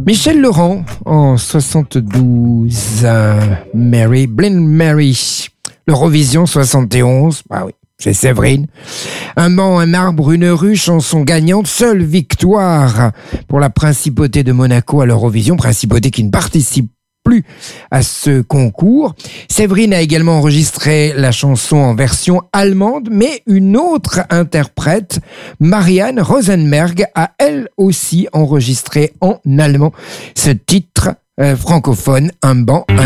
Michel Legrand, en 72, Mary, Blind Mary, l'Eurovision 71, bah oui, c'est Séverine. Un banc, un arbre, une rue, chanson gagnante, seule victoire pour la principauté de Monaco à l'Eurovision, principauté qui ne participe plus à ce concours. Séverine a également enregistré la chanson en version allemande, mais une autre interprète, Marianne Rosenberg, a elle aussi enregistré en allemand ce titre francophone, Un banc,